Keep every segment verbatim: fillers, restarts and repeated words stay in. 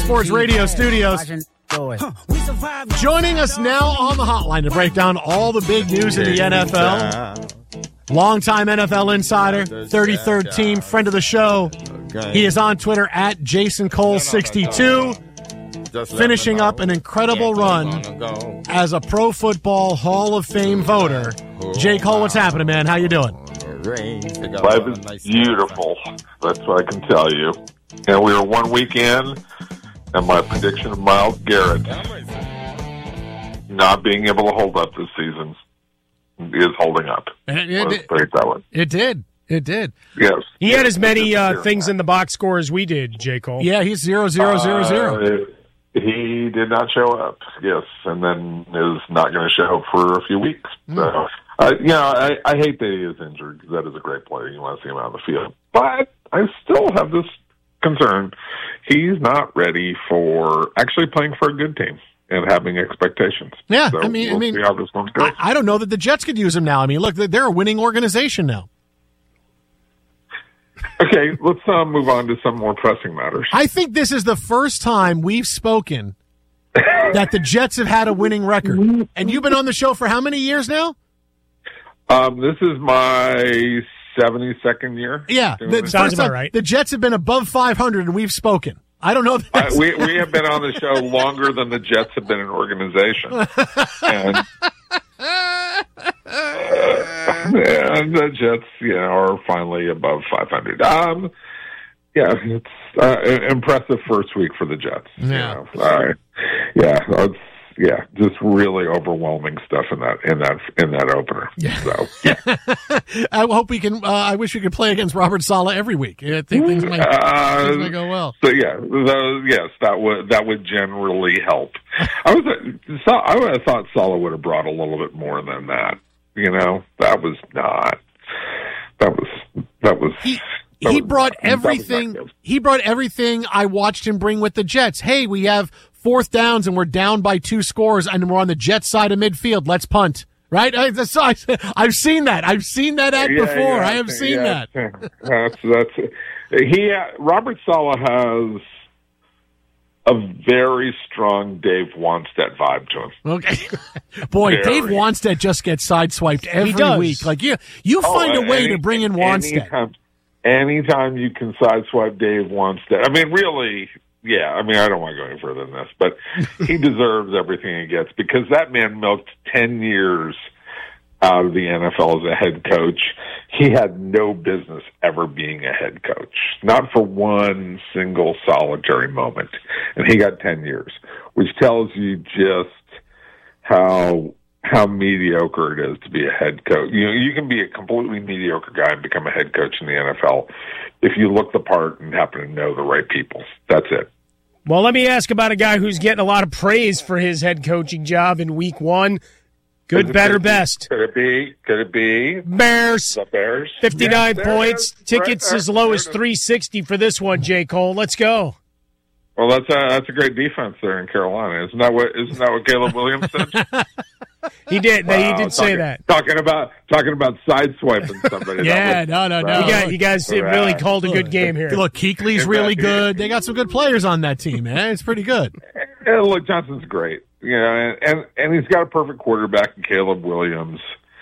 Sports Radio studios. Joining us now on the hotline to break down all the big news in the N F L. Longtime N F L insider, thirty-third team, friend of the show. He is on Twitter at Jason Cole sixty-two, finishing up an incredible run as a Pro Football Hall of Fame voter. J. Cole, what's happening, man? How you doing? Life is beautiful. That's what I can tell you. And we were one week in, and my prediction of Myles Garrett not being able to hold up this season is holding up. It, it, Let's put it that way. It did. It did. Yes. He yes, had as many uh, things in the box score as we did, J. Cole. Yeah, he's zero, zero, zero, zero. Uh, he did not show up, yes, and then is not going to show up for a few weeks. Mm. So, uh, you know, I, I hate that he is injured because that is a great player. You want to see him out on the field. But I still have this concern. He's not ready for actually playing for a good team and having expectations. Yeah, so I mean, we'll I mean, see how this one goes. I, I don't know that the Jets could use him now. I mean, look, they're a winning organization now. Okay, let's uh, move on to some more pressing matters. I think this is the first time we've spoken that the Jets have had a winning record. And you've been on the show for how many years now? Um, this is my seventy-second year. Yeah, the, sounds about right. The Jets have been above five hundred, and we've spoken. I don't know. Uh, we we have been on the show longer than the Jets have been an organization, and, uh, and the Jets, you know, are finally above five hundred. Um, yeah, it's uh, an impressive first week for the Jets. Yeah, you know. uh, yeah, it's, yeah, just really overwhelming stuff in that in that in that opener. Yeah. So yeah. I hope we can. Uh, I wish we could play against Robert Saleh every week. I think things might, uh, things might go well. So yeah, those, yes, that would that would generally help. I was uh, I would have thought Saleh would have brought a little bit more than that. You know, that was not. That was that was. He, that he was brought not, everything. that was He brought everything I watched him bring with the Jets. Hey, we have fourth downs and we're down by two scores and we're on the Jets side of midfield. Let's punt. Right? I, that's, I, I've seen that. I've seen that act yeah, before. yeah, I have seen yeah, that. That's that's he. Uh, Robert Saleh has a very strong Dave Wanstead vibe to him. Okay, boy, Very. Dave Wanstead just gets sideswiped every does. week. Like you, you Oh, find a way any- to bring in Wanstead. Anytime, anytime you can sideswipe Dave Wanstead, I mean, really. Yeah, I mean, I don't want to go any further than this, but he deserves everything he gets because that man milked ten years out of the N F L as a head coach. He had no business ever being a head coach, not for one single solitary moment. And he got ten years, which tells you just how how mediocre it is to be a head coach. You know, you can be a completely mediocre guy and become a head coach in the N F L if you look the part and happen to know the right people. That's it. Well, let me ask about a guy who's getting a lot of praise for his head coaching job in week one. Good, better, best. Could it be? Could it be? Bears. The Bears. fifty-nine Yes, there it points. is. Tickets Right, as low there as it is. three sixty for this one, J. Cole. Let's go. Well, that's a, that's a great defense there in Carolina. Isn't that what isn't that what Caleb Williams said? He did. Wow, he did say talking, that. Talking about talking about sideswiping somebody. Yeah, That was- no, no, no. You guys, you guys Right. really called a good game here. Look, Kuechly's really good. They got some good players on that team, man. It's pretty good. And look, Johnson's great. You know, and, and and he's got a perfect quarterback in Caleb Williams.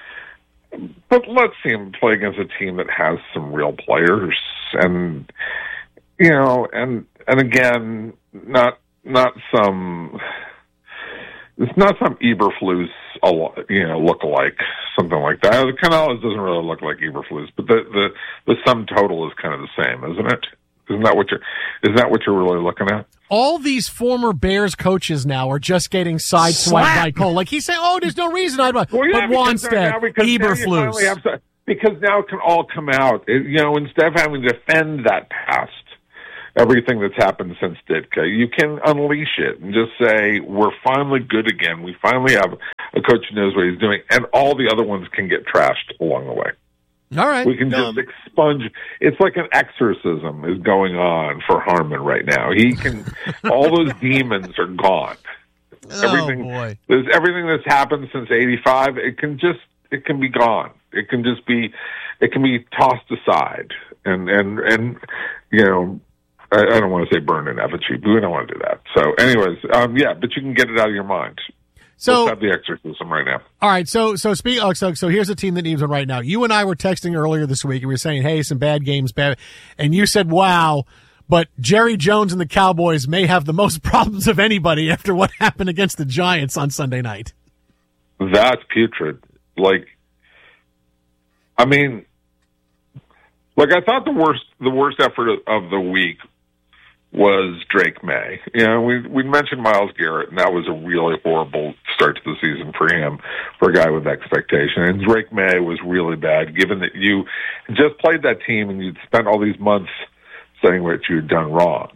But let's see him play against a team that has some real players, and you know, and and again, not not some. It's not some Eberflus, you know, look-alike, something like that. Canales doesn't really look like Eberflus, but the, the the sum total is kind of the same, isn't it? Isn't that what you're? Isn't that what you're really looking at? All these former Bears coaches now are just getting sideswiped by Cole. Like he's saying, "Oh, there's no reason I'd." Well, yeah, but Wanstead, now, because Eberflus. Now to, because now it can all come out. It, you know, instead of having to defend that past, everything that's happened since Ditka, you can unleash it and just say, we're finally good again. We finally have a coach who knows what he's doing, and all the other ones can get trashed along the way. All right. We can just expunge. It's like an exorcism is going on for Harmon right now. He can, all those demons are gone. Everything, oh, boy. There's everything that's happened since eighty-five. It can just, it can be gone. It can just be, it can be tossed aside. And, and, and, you know, I, I don't want to say burn an effigy, but we don't want to do that. So, anyways, um, yeah, but you can get it out of your mind. So let's have the exorcism right now. All right. So, so speak. Oh, so, so here's a team that needs one right now. You and I were texting earlier this week, and we were saying, "Hey, some bad games, bad," and you said, "Wow." But Jerry Jones and the Cowboys may have the most problems of anybody after what happened against the Giants on Sunday night. That's putrid. Like, I mean, like I thought the worst, the worst effort of, of the week was Drake May. You know, we we mentioned Myles Garrett, and that was a really horrible start to the season for him, for a guy with expectation. And Drake May was really bad, given that you just played that team and you'd spent all these months saying what you had done wrong.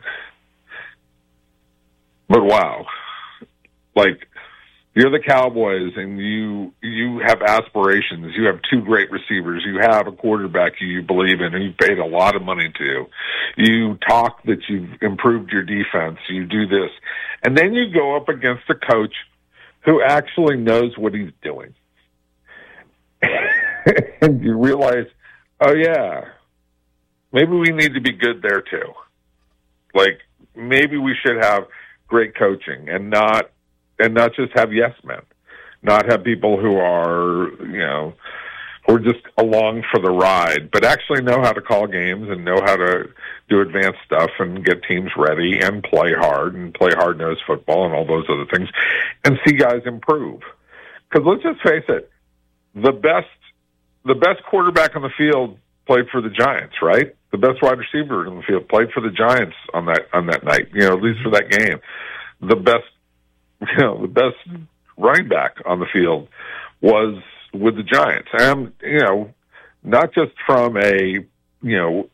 But wow, like, you're the Cowboys, and you you have aspirations. You have two great receivers. You have a quarterback you believe in, and you paid a lot of money to. You talk that you've improved your defense. You do this. And then you go up against a coach who actually knows what he's doing. And you realize, oh, yeah, maybe we need to be good there, too. Like, maybe we should have great coaching and not And not just have yes men, not have people who are, you know, who are just along for the ride, but actually know how to call games and know how to do advanced stuff and get teams ready and play hard and play hard-nosed football and all those other things, and see guys improve. Because let's just face it, the best the best quarterback on the field played for the Giants, right? The best wide receiver in the field played for the Giants on that on that night, you know, at least for that game. The best You know, the best running back on the field was with the Giants. And, you know, not just from a, you know,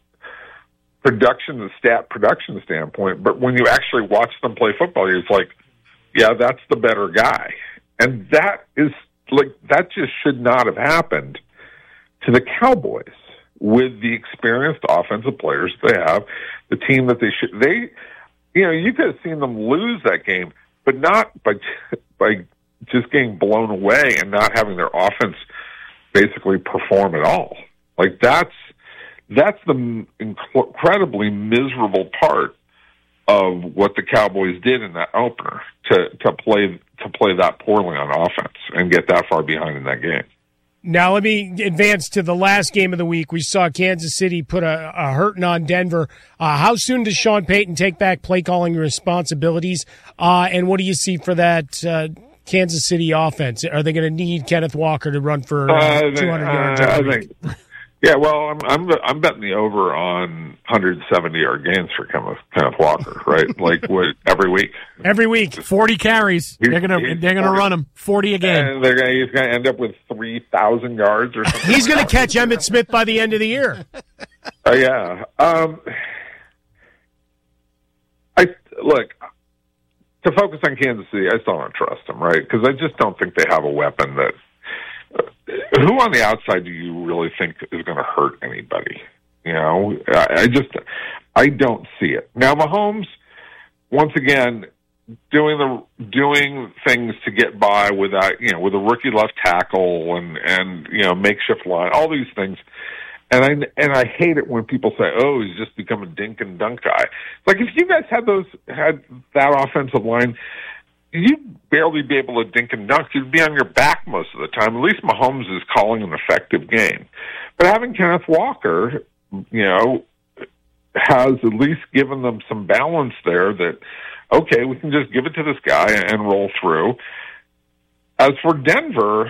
production and stat production standpoint, but when you actually watch them play football, it's like, yeah, that's the better guy. And that is, like, that just should not have happened to the Cowboys with the experienced offensive players they have, the team that they should, they, you know, you could have seen them lose that game, but not by by just getting blown away and not having their offense basically perform at all. Like, that's that's the incredibly miserable part of what the Cowboys did in that opener, to to play to play that poorly on offense and get that far behind in that game. Now let me advance to the last game of the week. We saw Kansas City put a, a hurting on Denver. Uh, how soon does Sean Payton take back play calling responsibilities? Uh, and what do you see for that uh, Kansas City offense? Are they going to need Kenneth Walker to run for uh, uh, two hundred yards? Uh, I think, yeah. Well, I'm I'm I'm betting the over on one hundred seventy yard gains for Kenneth, Kenneth Walker, right? Like, what, every week? Every week, forty carries. He's, they're gonna they're gonna run him forty a game. And they're gonna he's gonna end up with three thousand yards or something. He's gonna catch Emmitt Smith by the end of the year. Oh uh, yeah. Um, I look. To focus on Kansas City, I still don't trust them, right? Because I just don't think they have a weapon that. Uh, who on the outside do you really think is going to hurt anybody? You know, I, I just, I don't see it. Now, Mahomes, once again, doing the doing things to get by without, you know, with a rookie left tackle and and you know makeshift line, all these things. And I and I hate it when people say, "Oh, he's just become a dink and dunk guy." Like, if you guys had those had that offensive line, you'd barely be able to dink and dunk. You'd be on your back most of the time. At least Mahomes is calling an effective game. But having Kenneth Walker, you know, has at least given them some balance there. That okay, we can just give it to this guy and roll through. As for Denver,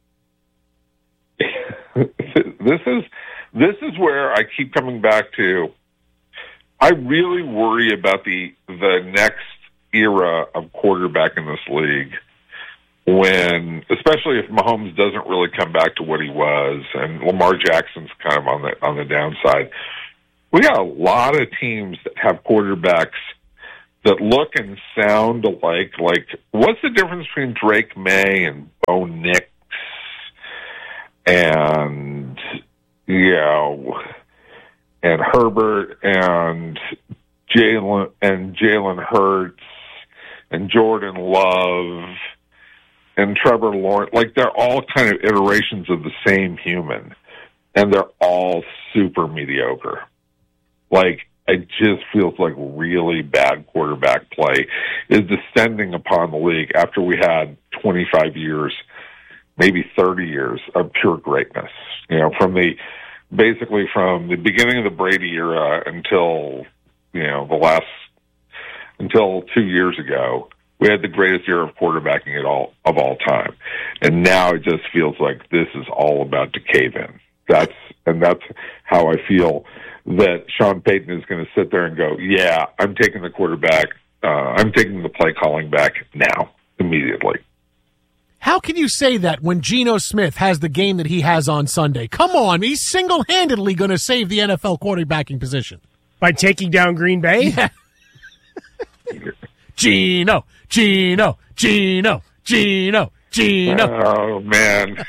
this is. This is where I keep coming back to. I really worry about the the next era of quarterback in this league, when, especially if Mahomes doesn't really come back to what he was, and Lamar Jackson's kind of on the on the downside. We got a lot of teams that have quarterbacks that look and sound alike. Like, what's the difference between Drake May and Bo Nix and, you know, and Herbert and Jalen and Jalen Hurts and Jordan Love and Trevor Lawrence? Like, they're all kind of iterations of the same human, and they're all super mediocre. Like, it just feels like really bad quarterback play is descending upon the league after we had twenty-five years, maybe thirty years of pure greatness. You know, from the basically from the beginning of the Brady era until, you know, the last until two years ago, we had the greatest year of quarterbacking at all of all time. And now it just feels like this is all about to cave in. That's and that's how I feel that Sean Payton is going to sit there and go, yeah, I'm taking the quarterback, uh, I'm taking the play calling back now, immediately. How can you say that when Geno Smith has the game that he has on Sunday? Come on, he's single-handedly going to save the N F L quarterbacking position. By taking down Green Bay? Yeah. Geno, Geno, Geno, Geno, Geno. Oh, man.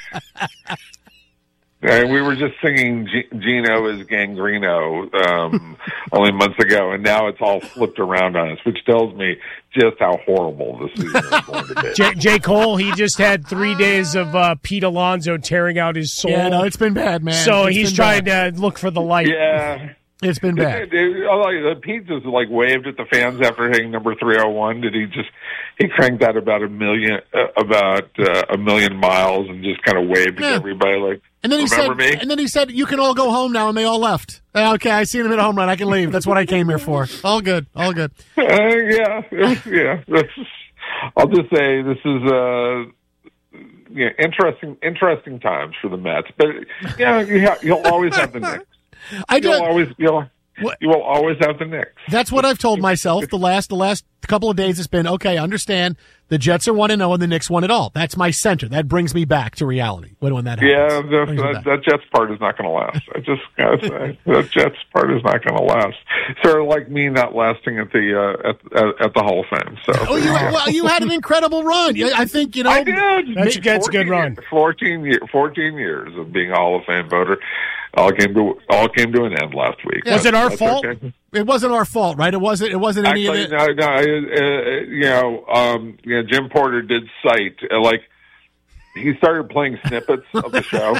And we were just singing G- Geno is Gangreno um, only months ago, and now it's all flipped around on us, which tells me just how horrible this season is going to be. J. J. Cole, he just had three days of uh, Pete Alonso tearing out his soul. Yeah, no, it's been bad, man. So it's he's trying bad. to look for the light. Yeah. It's been bad. Did, did, did, Pete just like waved at the fans after hitting number three oh one. Did he just he cranked that about a million uh, about uh, a million miles and just kind of waved yeah. at everybody like, and then he remember said, me? And then he said, you can all go home now, and they all left. Uh, okay, I seen him hit a home run. I can leave. That's what I came here for. All good. All good. Uh, yeah. yeah. That's, I'll just say this is uh, yeah, interesting interesting times for the Mets. But, yeah, you ha- you'll always have the Knicks. I you'll do. always you'll, what? you will always have the Knicks. That's what I've told myself the last the last couple of days. It's been okay. Understand the Jets are one and zero, and the Knicks won it all. That's my center. That brings me back to reality when when that happens. Yeah, the, that, that Jets part is not going to last. I just gotta say that Jets part is not going to last. Sort of like me not lasting at the uh, at, at at the Hall of Fame. So oh, you well, you had an incredible run. I think you know. I did. That's, that's a good run. Fourteen years, fourteen years of being a Hall of Fame voter. All came to all came to an end last week. Was it our That's fault? Okay. It wasn't our fault, right? It wasn't. It wasn't any Actually, of it. no, no. Uh, you know, um, you know, Jim Porter did cite uh, like he started playing snippets of the show.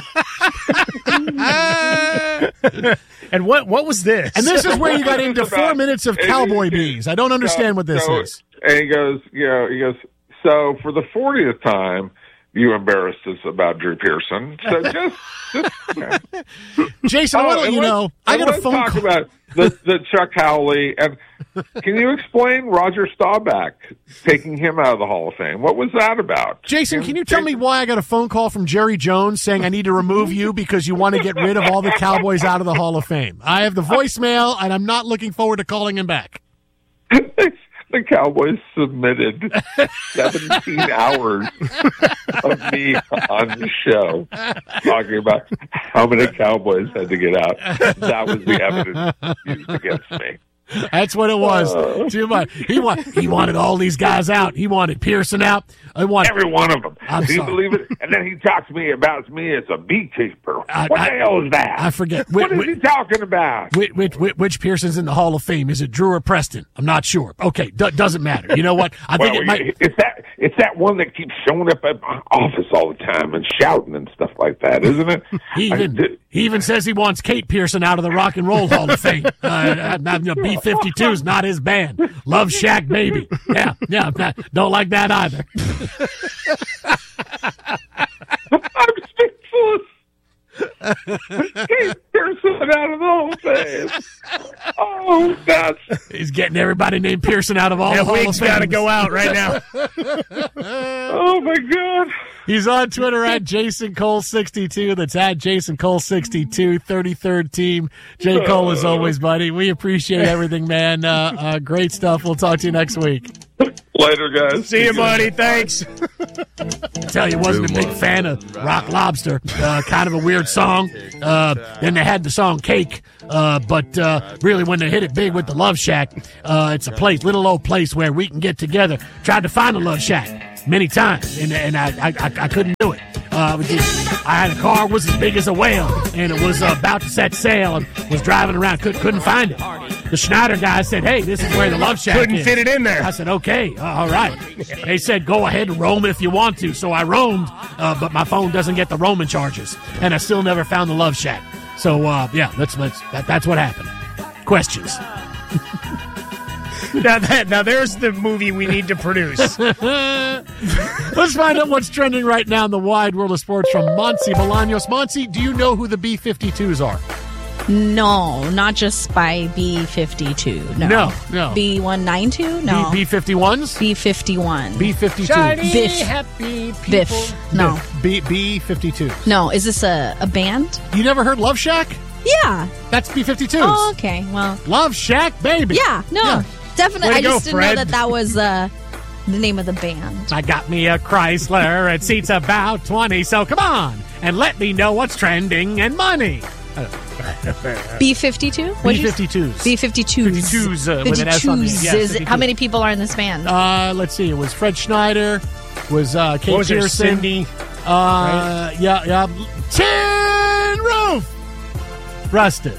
And what what was this? And this is where you got into about, four minutes of cowboy bees. I don't understand what this so, is. And he goes, you know, he goes. So for the fortieth time, you embarrassed us about Drew Pearson. So just, just you know. Jason, oh, why don't you know? I got a phone talk call. about the, the Chuck Howley. And can you explain Roger Staubach taking him out of the Hall of Fame? What was that about? Jason, can you tell me why I got a phone call from Jerry Jones saying I need to remove you because you want to get rid of all the Cowboys out of the Hall of Fame? I have the voicemail, and I'm not looking forward to calling him back. The Cowboys submitted seventeen hours of me on the show talking about how many Cowboys had to get out. That was the evidence used against me. That's what it was. Uh, Too much. He want, he wanted all these guys out. He wanted Pearson out. I want every one of them. I'm Do you sorry. believe it? And then he talks to me about me as a beekeeper. I, what I, the hell is that? I forget. What which, is he talking about? Which, which, which Pearson's in the Hall of Fame? Is it Drew or Preston? I'm not sure. Okay, d- doesn't matter. You know what? I well, think it might. It's that. It's that one that keeps showing up at my office all the time and shouting and stuff like that, isn't it? He even, I, he even says he wants Kate Pearson out of the Rock and Roll Hall of Fame. Uh, B fifty-two is not his band. Love Shack Baby. Yeah, yeah. Don't like that either. I'm speechless. Kate Pearson out of the Hall of Fame. Oh, that's... He's getting everybody named Pearson out of all the Hall of Fame. That wig's got to go out right now. Oh, my God. He's on Twitter at Jason Cole sixty-two. That's at Jason Cole sixty-two, thirty-third team. J. Cole, as always, buddy. We appreciate everything, man. Uh, uh, great stuff. We'll talk to you next week. Later, guys. See you, buddy. Thanks. I tell you, wasn't a big fan of Rock Lobster. Uh, kind of a weird song. Uh, then they had the song Cake. Uh, but uh, really, when they hit it big with the Love Shack, uh, it's a place, little old place where we can get together. Tried to find a Love Shack many times, and, and I, I, I couldn't do it. Uh, just, I had a car was as big as a whale, and it was uh, about to set sail, and was driving around, could, couldn't find it. The Schneider guy said, "Hey, this is where the Love Shack Couldn't is." fit it in there. I said, "Okay, uh, all right." They said, "Go ahead and roam if you want to." So I roamed, uh, but my phone doesn't get the roaming charges, and I still never found the Love Shack. So uh, yeah, that's, that's that, that's what happened. Questions? now, that, now there's the movie we need to produce. Let's find out what's trending right now in the wide world of sports from Monsi Bolaños. Monsi, do you know who the B fifty-twos are? No, not just by B fifty-two. No, no. no. B one ninety-two? No. B- B51s? B fifty-one. B fifty-two. Shiny, Biff. happy people. Biff. No. Biff. B- B52. No, is this a, a band? You never heard Love Shack? Yeah. That's B fifty-twos. Oh, okay. Well. Love Shack, baby. Yeah, no. Yeah. Definitely. Way to I just go, didn't Fred. know that that was uh, the name of the band. I got me a Chrysler. It seats about twenty, so come on and let me know what's trending and money. B fifty-two? B fifty-twos. B fifty-twos. fifty-twos uh, with an S on the end. Yeah, Is it, how many people are in this band? Uh, let's see. It was Fred Schneider. Was uh, Kate What was there, Pearson. Cindy? Uh, right? yeah, yeah. Tin Roof. Rusted.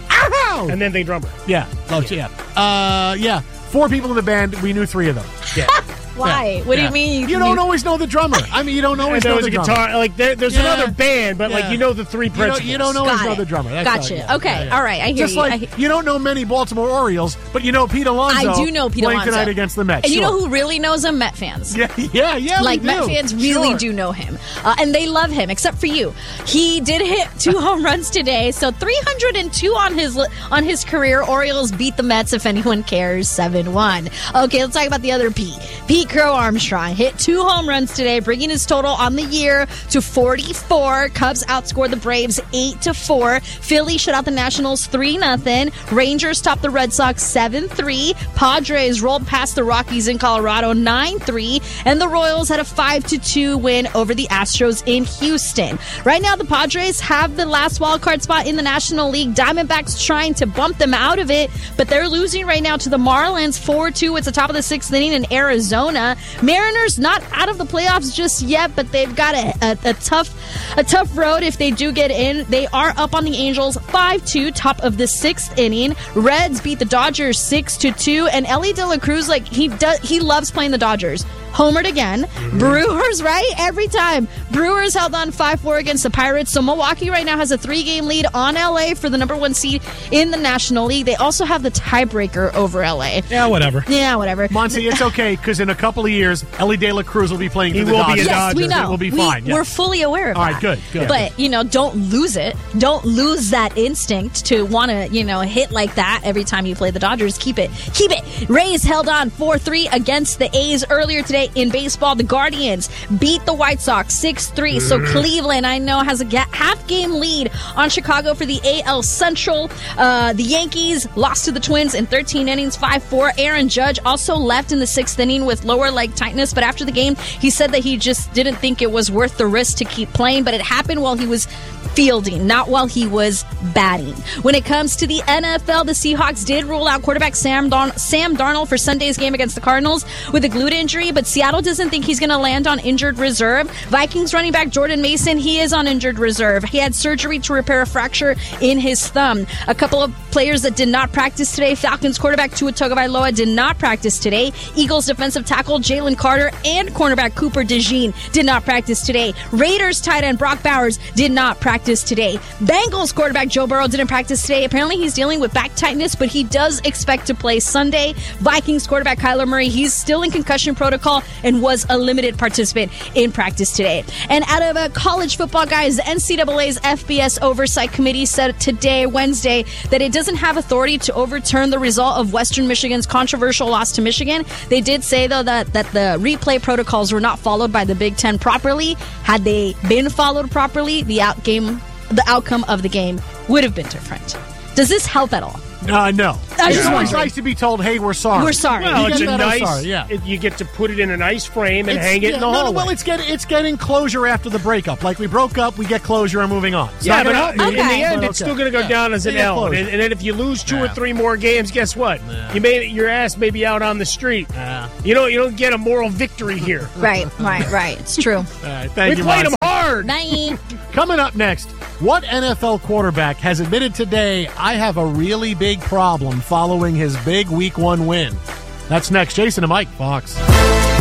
Ow! And then they drummer. Yeah. Love, yeah. Uh, yeah. Four people in the band. We knew three of them. Yeah. Why? Yeah. What do Yeah. you mean? You don't always know the drummer. I mean, you don't always And there know was the a drummer. guitar. Like there, there's Yeah. another band, but Yeah. like you know the three You don't, principals. you don't always Got know it. the drummer. That's Gotcha. all, yeah. Okay. Yeah, yeah. All right. I hear Just you. like I hear- you don't know many Baltimore Orioles, but you know Pete Alonso. I do know Pete playing Alonso. tonight against the Mets. And you Sure. know who really knows him? Met fans. Yeah, yeah, yeah. we Like, Met do. fans really Sure. do know him. Uh, and they love him, except for you. He did hit two home runs today, so three hundred two on his on his career. Orioles beat the Mets, if anyone cares, seven one. Okay, let's talk about the other Pete. Pete Crow Armstrong hit two home runs today, bringing his total on the year to forty-four. Cubs outscored the Braves eight to four. Philly shut out the Nationals three nothing. Rangers topped the Red Sox seven three. Padres rolled past the Rockies in Colorado nine three. And the Royals had a five to two win over the Astros in Houston. Right now, the Padres have the last wild card spot in the National League. Diamondbacks trying to bump them out of it, but they're losing right now to the Marlins four two. It's the top of the sixth inning in Arizona. Mariners not out of the playoffs just yet, but they've got a, a, a tough a tough road if they do get in. They are up on the Angels five two, top of the sixth inning. Reds beat the Dodgers six to two, and Ellie De La Cruz, like, he does, he loves playing the Dodgers. Homered again. Mm-hmm. Brewers, right? Every time. Brewers held on five four against the Pirates. So Milwaukee right now has a three-game lead on L A for the number one seed in the National League. They also have the tiebreaker over L A. Yeah, whatever. Yeah, whatever. Monty, it's okay, because in a couple of years, Ellie De La Cruz will be playing for He the will be Dodgers. a Yes, Dodgers. we know. It will be We- fine. Yeah. We're fully aware of All that. right, good, good. But, you know, don't lose it. Don't lose that instinct to want to, you know, hit like that every time you play the Dodgers. Keep it. Keep it. Rays held on four three against the A's earlier today in baseball. The Guardians beat the White Sox six three. So Cleveland, I know, has a ga- half-game lead on Chicago for the A L Central. Uh, the Yankees lost to the Twins in thirteen innings, five four. Aaron Judge also left in the sixth inning with lower leg tightness, but after the game, he said that he just didn't think it was worth the risk to keep playing, but it happened while he was fielding, not while he was batting. When it comes to the N F L, the Seahawks did rule out quarterback Sam, Darn- Sam Darnold for Sunday's game against the Cardinals with a glute injury, but Seattle doesn't think he's going to land on injured reserve. Vikings running back Jordan Mason, he is on injured reserve. He had surgery to repair a fracture in his thumb. A couple of players that did not practice today. Falcons quarterback Tua Tagovailoa did not practice today. Eagles defensive tackle Jalen Carter and cornerback Cooper DeJean did not practice today. Raiders tight end Brock Bowers did not practice today. Bengals quarterback Joe Burrow didn't practice today. Apparently he's dealing with back tightness, but he does expect to play Sunday. Vikings quarterback Kyler Murray, he's still in concussion protocol and was a limited participant in practice today. And out of a college football, guys, the N C double A's F B S Oversight Committee said today, Wednesday, that it doesn't have authority to overturn the result of Western Michigan's controversial loss to Michigan. They did say, though, that, that the replay protocols were not followed by the Big Ten properly. Had they been followed properly, the out game, the outcome of the game would have been different. Does this help at all? Uh, no. I was It's just always wondering. nice to be told, hey, we're sorry. We're sorry. Well, You it's get a that, I'm nice. sorry, yeah. it- you get to put it in a nice frame and It's- hang it yeah, in the no, no, hallway. well, it's getting it's getting closure after the breakup. Like we broke up, we get closure and moving on. It's yeah, not but gonna uh, help in me. the Okay. end, But it's okay. still going to go Yeah. down as an They get L. closure. And, and then if you lose two or Yeah. three more games, guess what? Yeah. You may your ass may be out on the street. Yeah. You know, you don't get a moral victory here. Right, right, right. It's true. All right, thank we you, played Monty. them hard. Bye. Coming up next, what N F L quarterback has admitted today, I have a really big problem following his big week one win? That's next. Jason and Mike, Fox.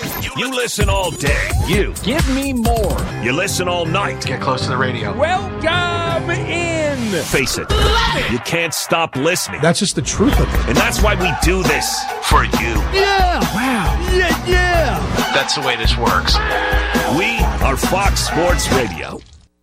You listen all day. You. Give me more. You listen all night. Get close to the radio. Welcome in. Face it. You can't stop listening. That's just the truth of it. And that's why we do this. For you. Yeah. Wow. Yeah, yeah. That's the way this works. We are Fox Sports Radio.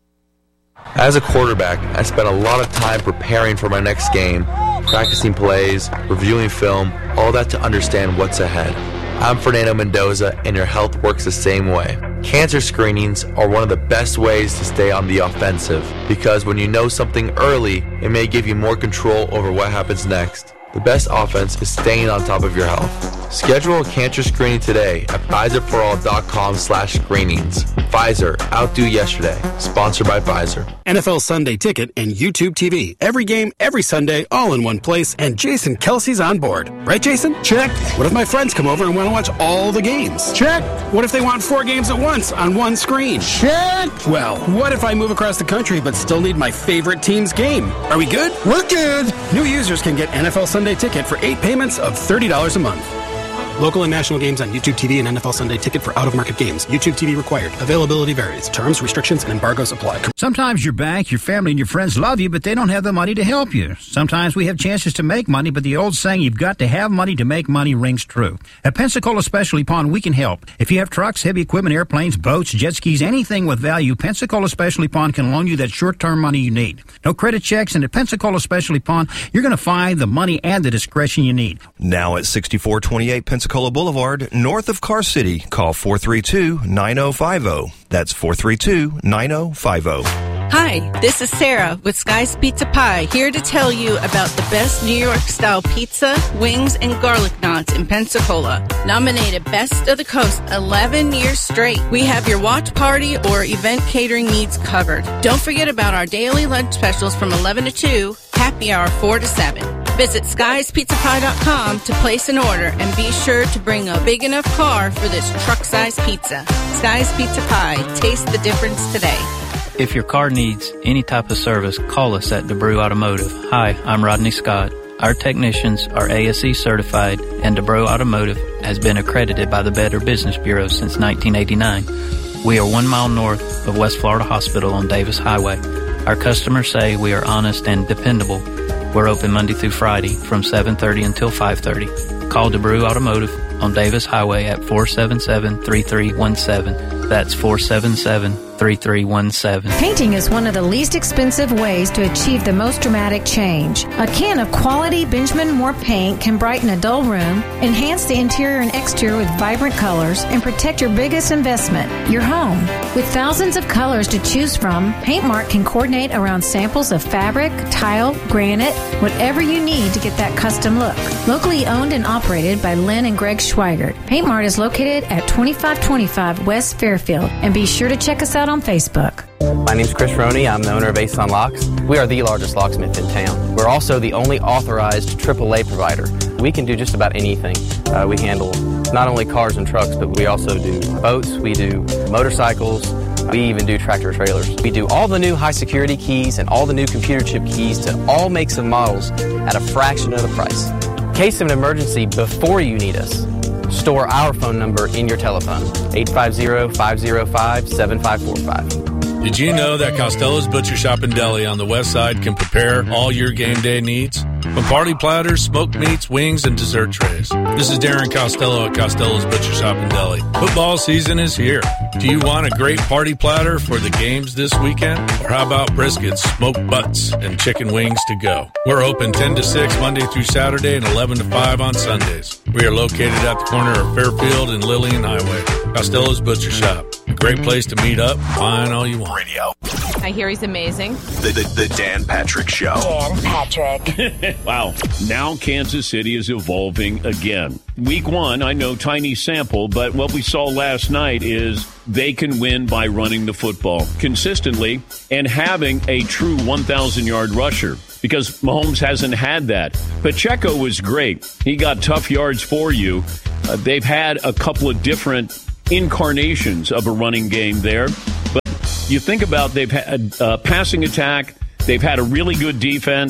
As a quarterback, I spent a lot of time preparing for my next game, practicing plays, reviewing film, all that to understand what's ahead. I'm Fernando Mendoza, and your health works the same way. Cancer screenings are one of the best ways to stay on the offensive, because when you know something early, it may give you more control over what happens next. The best offense is staying on top of your health. Schedule a cancer screening today at Pfizer For All dot com slash screenings. Pfizer, outdo yesterday. Sponsored by Pfizer. N F L Sunday Ticket and YouTube T V. Every game, every Sunday, all in one place, and Jason Kelsey's on board. Right, Jason? Check. What if my friends come over and want to watch all the games? Check. What if they want four games at once on one screen? Check. Well, what if I move across the country but still need my favorite team's game? Are we good? We're good. New users can get N F L Sunday Ticket for eight payments of thirty dollars a month. Local and national games on YouTube T V and N F L Sunday Ticket for out-of-market games. YouTube T V required. Availability varies. Terms, restrictions, and embargoes apply. Sometimes your bank, your family, and your friends love you, but they don't have the money to help you. Sometimes we have chances to make money, but the old saying, you've got to have money to make money, rings true. At Pensacola Specialty Pond, we can help. If you have trucks, heavy equipment, airplanes, boats, jet skis, anything with value, Pensacola Specialty Pond can loan you that short-term money you need. No credit checks, and at Pensacola Specialty Pond, you're going to find the money and the discretion you need. Now at sixty-four twenty-eight Pensacola Boulevard, north of Car City. Call four three two, nine zero five zero. That's four three two, nine zero five zero. Hi, this is Sarah with Sky's Pizza Pie, here to tell you about the best New York-style pizza, wings, and garlic knots in Pensacola. Nominated Best of the Coast eleven years straight. We have your watch party or event catering needs covered. Don't forget about our daily lunch specials from eleven to two, happy hour four to seven. Visit skies pizza pie dot com to place an order and be sure to bring a big enough car for this truck-sized pizza. Sky's Pizza Pie. Taste the difference today. If your car needs any type of service, call us at DeBrew Automotive. Hi, I'm Rodney Scott. Our technicians are A S E certified, and DeBrew Automotive has been accredited by the Better Business Bureau since nineteen eighty-nine. We are one mile north of West Florida Hospital on Davis Highway. Our customers say we are honest and dependable. We're open Monday through Friday from seven thirty until five thirty. Call DeBrew Automotive on Davis Highway at four seven seven, three three one seven. That's four seven seven, three three one seven. Painting is one of the least expensive ways to achieve the most dramatic change. A can of quality Benjamin Moore paint can brighten a dull room, enhance the interior and exterior with vibrant colors, and protect your biggest investment, your home. With thousands of colors to choose from, Paint Mart can coordinate around samples of fabric, tile, granite, whatever you need to get that custom look. Locally owned and operated by Lynn and Greg Schweigert, Paint Mart is located at twenty-five twenty-five West Fairfield, and be sure to check us out on Facebook. My name's Chris Roney. I'm the owner of Ason Locks. We are the largest locksmith in town. We're also the only authorized triple A provider. We can do just about anything. Uh, we handle not only cars and trucks, but we also do boats, we do motorcycles, we even do tractor trailers. We do all the new high security keys and all the new computer chip keys to all makes and models at a fraction of the price. In case of an emergency before you need us, store our phone number in your telephone, eight five zero, five zero five, seven five four five. Did you know that Costello's Butcher Shop and Deli on the west side can prepare all your game day needs? From party platters, smoked meats, wings, and dessert trays. This is Darren Costello at Costello's Butcher Shop and Deli. Football season is here. Do you want a great party platter for the games this weekend? Or how about briskets, smoked butts, and chicken wings to go? We're open ten to six Monday through Saturday and eleven to five on Sundays. We are located at the corner of Fairfield and Lillian Highway. Costello's Butcher Shop. A great place to meet up, find all you want. Radio. I hear he's amazing. The, the, the Dan Patrick Show. Dan Patrick. Wow. Now Kansas City is evolving again. Week one, I know tiny sample, but what we saw last night is they can win by running the football consistently and having a true one thousand yard rusher, because Mahomes hasn't had that. Pacheco was great. He got tough yards for you. Uh, they've had a couple of different incarnations of a running game there. But you think about they've had a passing attack. They've had a really good defense.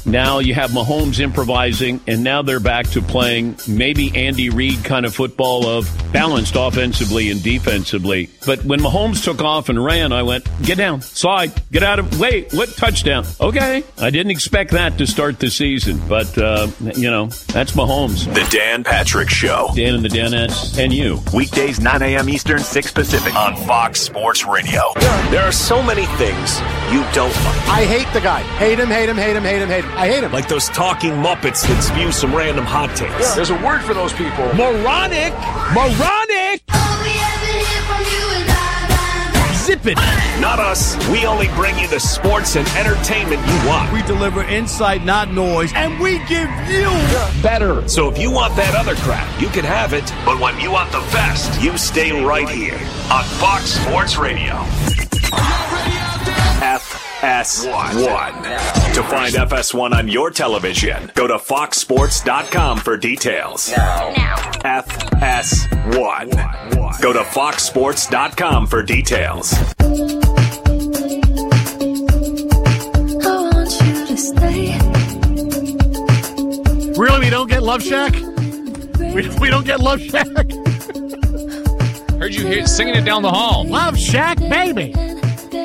Now you have Mahomes improvising, and now they're back to playing maybe Andy Reid kind of football of balanced offensively and defensively. But when Mahomes took off and ran, I went, get down, slide, get out of, wait, what touchdown? Okay. I didn't expect that to start the season, but, uh, you know, that's Mahomes. The Dan Patrick Show. Dan and the Danettes and you. Weekdays, nine a.m. Eastern, six Pacific on Fox Sports Radio. There are so many things you don't like. I hate the guy. Hate him, hate him, hate him, hate him, hate him. I hate him. Like those talking Muppets that spew some random hot takes. Yeah. There's a word for those people. Moronic! Moronic! Zip it! Not us. We only bring you the sports and entertainment you want. We deliver insight, not noise, and we give you better. So if you want that other crap, you can have it. But when you want the best, you stay right here on Fox Sports Radio. F S one. To find F S one on your television, go to fox sports dot com for details. Now. Now. F S one. Go to fox sports dot com for details. I want you to stay. Really, we don't get Love Shack? We, we don't get Love Shack? Heard you hear, singing it down the hall. Love Shack, baby.